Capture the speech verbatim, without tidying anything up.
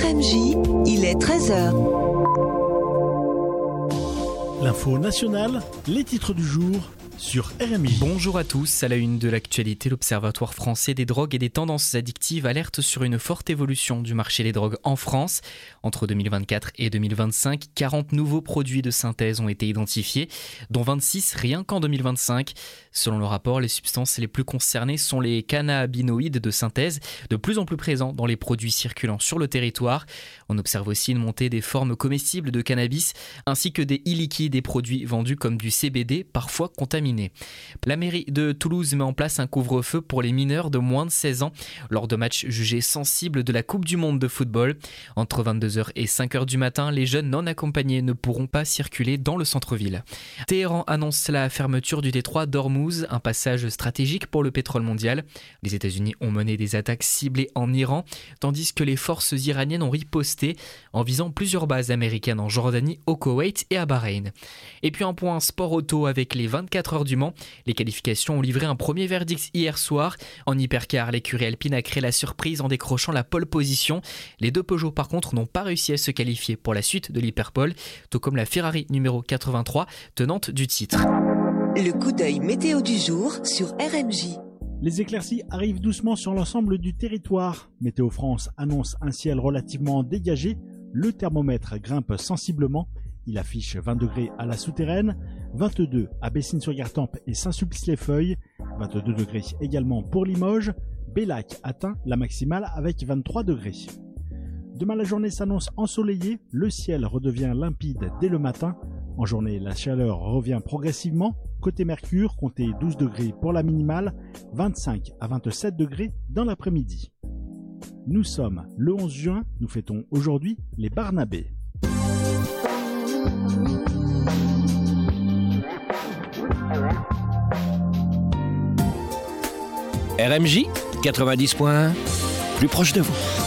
M J, il est treize heures. L'info nationale, les titres du jour sur R M J. Bonjour à tous, à la une de l'actualité, l'Observatoire français des drogues et des tendances addictives alerte sur une forte évolution du marché des drogues en France. Entre deux mille vingt-quatre et deux mille vingt-cinq, quarante nouveaux produits de synthèse ont été identifiés, dont vingt-six rien qu'en deux mille vingt-cinq. Selon le rapport, les substances les plus concernées sont les cannabinoïdes de synthèse, de plus en plus présents dans les produits circulant sur le territoire. On observe aussi une montée des formes comestibles de cannabis, ainsi que des e-liquides et produits vendus comme du C B D, parfois contaminés. La mairie de Toulouse met en place un couvre-feu pour les mineurs de moins de seize ans lors de matchs jugés sensibles de la Coupe du Monde de football. Entre vingt-deux heures et cinq heures du matin, les jeunes non accompagnés ne pourront pas circuler dans le centre-ville. Téhéran annonce la fermeture du détroit d'Ormuz, un passage stratégique pour le pétrole mondial. Les États-Unis ont mené des attaques ciblées en Iran, tandis que les forces iraniennes ont riposté en visant plusieurs bases américaines en Jordanie, au Koweït et à Bahreïn. Et puis un point sport auto avec les vingt-quatre heures du Mans. Les qualifications ont livré un premier verdict hier soir. En hypercar, l'écurie alpine a créé la surprise en décrochant la pole position. Les deux Peugeot par contre n'ont pas réussi à se qualifier pour la suite de l'hyperpole, tout comme la Ferrari numéro quatre-vingt-trois, tenante du titre. Le coup d'œil météo du jour sur R M J. Les éclaircies arrivent doucement sur l'ensemble du territoire. Météo France annonce un ciel relativement dégagé. Le thermomètre grimpe sensiblement. Il affiche vingt degrés à la Souterraine, vingt-deux à Bessines-sur-Gartempe et Saint-Sulpice-les-Feuilles, vingt-deux degrés également pour Limoges. Bellac atteint la maximale avec vingt-trois degrés. Demain, la journée s'annonce ensoleillée, le ciel redevient limpide dès le matin. En journée, la chaleur revient progressivement. Côté Mercure, comptez douze degrés pour la minimale, vingt-cinq à vingt-sept degrés dans l'après-midi. Nous sommes le onze juin, nous fêtons aujourd'hui les Barnabés. R M J quatre-vingt-dix points, plus proche de vous.